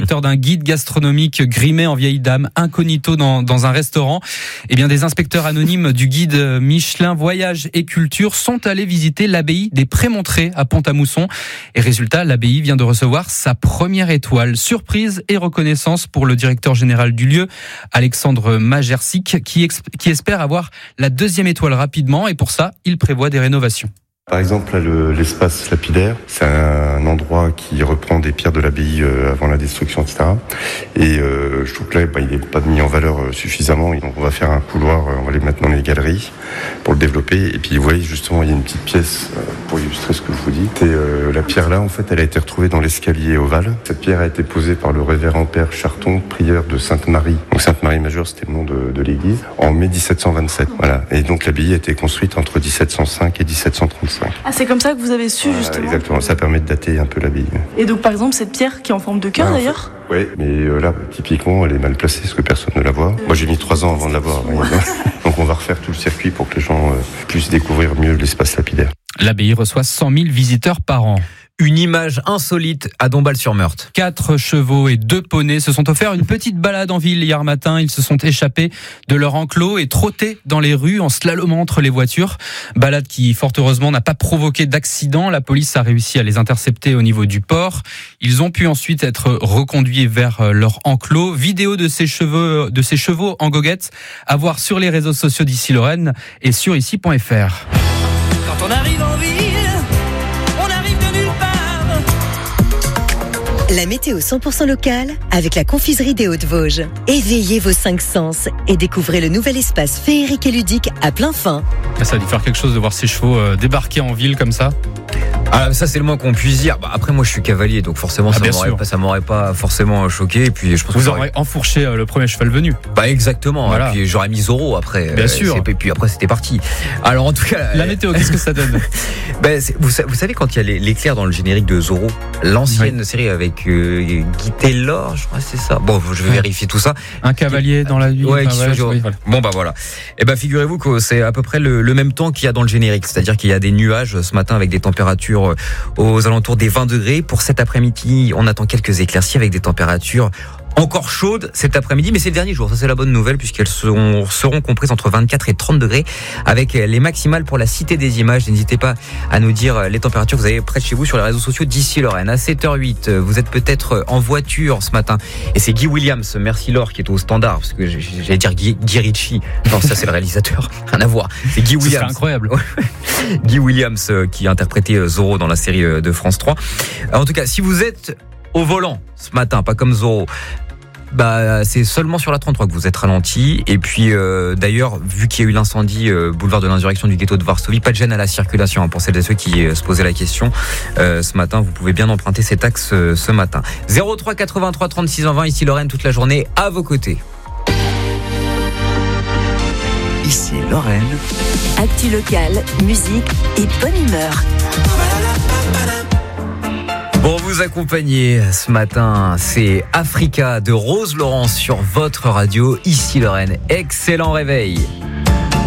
directeur d'un guide gastronomique grimé en vieille dame, incognito dans un restaurant. Eh bien, des inspecteurs anonymes du guide Michelin Voyage et Culture sont allés visiter l'abbaye des Prémontrés à Pont-à-Mousson. Et résultat, l'abbaye vient de recevoir sa première étoile. Surprise et reconnaissance pour le directeur général du lieu, Alexandre Majersic, qui espère avoir la deuxième étoile rapidement. Et pour ça, il prévoit des rénovations. Par exemple, là, l'espace lapidaire, c'est un endroit qui reprend des pierres de l'abbaye avant la destruction, etc. Et je trouve que là, il n'est pas mis en valeur suffisamment. Et donc, on va faire un couloir, on va les mettre dans les galeries pour le développer. Et puis, vous voyez, justement, il y a une petite pièce pour illustrer ce que je vous dis. Et la pierre là, en fait, elle a été retrouvée dans l'escalier ovale. Cette pierre a été posée par le révérend père Charton, prieur de Sainte-Marie. Donc, Sainte-Marie Majeure, c'était le nom de l'église, en mai 1727. Voilà. Et donc, l'abbaye a été construite entre 1705 et 1735. Ah, c'est comme ça que vous avez su, justement. Exactement, ça permet de dater un peu l'abbaye. Et donc, par exemple, cette pierre qui est en forme de cœur, d'ailleurs. Oui, mais là, typiquement, elle est mal placée parce que personne ne la voit. Moi, j'ai mis 3 ans avant de la voir. Donc, on va refaire tout le circuit pour que les gens puissent découvrir mieux l'espace lapidaire. L'abbaye reçoit 100 000 visiteurs par an. Une image insolite à Dombasle-sur-Meurthe. 4 chevaux et 2 poneys se sont offerts une petite balade en ville hier matin. Ils se sont échappés de leur enclos et trottés dans les rues en slalomant entre les voitures. Balade qui, fort heureusement, n'a pas provoqué d'accident. La police a réussi à les intercepter au niveau du port. Ils ont pu ensuite être reconduits vers leur enclos. Vidéo de ces chevaux en goguette à voir sur les réseaux sociaux d'Ici-Lorraine et sur ici.fr. Quand on arrive en ville, on arrive de nulle part. La météo 100% locale avec la confiserie des Hauts-de-Vosges. Éveillez vos 5 sens et découvrez le nouvel espace féerique et ludique à plein fin. Ça a dû faire quelque chose de voir ces chevaux débarquer en ville comme ça. Ah, ça c'est le moins qu'on puisse dire. Après moi je suis cavalier donc forcément ça m'aurait pas forcément choqué et puis je pense vous aurez enfourché le premier cheval venu. Bah exactement. Voilà. Et puis j'aurais mis Zorro après. Bien sûr. Et puis après c'était parti. Alors en tout cas la météo, qu'est-ce que ça donne? Vous savez quand il y a l'éclair dans le générique de Zorro, l'ancienne série avec Guy Taylor, je crois que c'est ça. Bon, je vais vérifier tout ça. Un cavalier dans la nuit. Ouais, voilà. Bon bah voilà. Et bah figurez-vous que c'est à peu près le même temps qu'il y a dans le générique, c'est-à-dire qu'il y a des nuages ce matin avec des températures aux alentours des 20 degrés. Pour cet après-midi, on attend quelques éclaircies avec des températures encore chaudes cet après-midi, mais c'est le dernier jour. Ça, c'est la bonne nouvelle puisqu'elles seront comprises entre 24 et 30 degrés avec les maximales pour la Cité des Images. N'hésitez pas à nous dire les températures que vous avez près de chez vous sur les réseaux sociaux d'Ici-Lorraine. À 7h08, vous êtes peut-être en voiture ce matin et c'est Guy Williams, merci Laure, qui est au standard parce que j'allais dire Guy Ritchie. Non, ça c'est le réalisateur. Rien à voir. C'est Guy Williams. C'est incroyable. Guy Williams qui a interprété Zorro dans la série de France 3. En tout cas, si vous êtes au volant ce matin, pas comme Zorro, c'est seulement sur la 33 que vous êtes ralenti. Et puis d'ailleurs, vu qu'il y a eu l'incendie boulevard de l'Insurrection du ghetto de Varsovie, pas de gêne à la circulation pour celles et ceux qui se posaient la question ce matin. Vous pouvez bien emprunter cet axe ce matin. 03 83 36 20 Ici-Lorraine toute la journée à vos côtés. Ici-Lorraine. Actu locale, musique et bonne humeur. Pour vous accompagner ce matin, c'est Africa de Rose Laurence sur votre radio Ici-Lorraine. Excellent réveil.